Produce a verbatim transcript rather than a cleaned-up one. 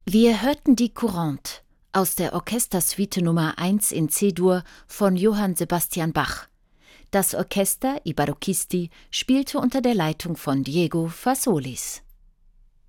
Wir hörten die Courante aus der Orchestersuite Nummer eins in C-Dur von Johann Sebastian Bach. Das Orchester I Barocchisti spielte unter der Leitung von Diego Fasolis.